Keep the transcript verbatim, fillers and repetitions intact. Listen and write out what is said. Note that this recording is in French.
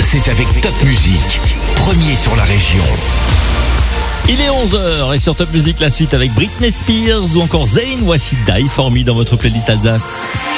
c'est avec Top Music, premier sur la région. Il est onze heures et sur Top Music, la suite avec Britney Spears ou encore Zayn. Voici Die For Me dans votre playlist Alsace.